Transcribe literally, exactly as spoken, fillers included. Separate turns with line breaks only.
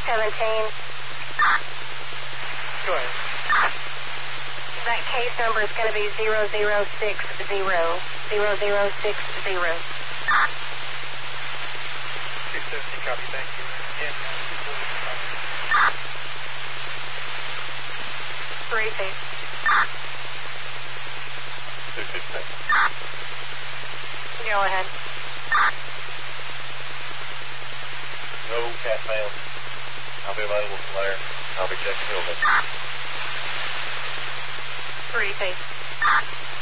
seventeen.
Go ahead.
That case number is going to be zero zero six zero. zero zero six zero.
six seventeen, copy. Thank you. And
Three feet.
two fifteen.
Go ahead.
No cat found. I'll be available from there. I'll be checking field.
Three feet.